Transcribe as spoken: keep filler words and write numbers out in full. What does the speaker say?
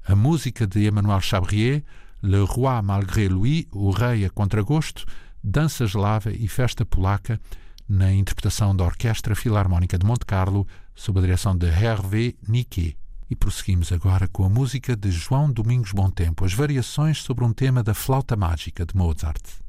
A música de Emmanuel Chabrier, Le Roi Malgré Lui, O Rei a Contragosto, Dança Eslava e Festa Polaca, na interpretação da Orquestra Filarmónica de Monte Carlo, sob a direção de Hervé Niquet. E prosseguimos agora com a música de João Domingos Bom Tempo, as variações sobre um tema da Flauta Mágica de Mozart.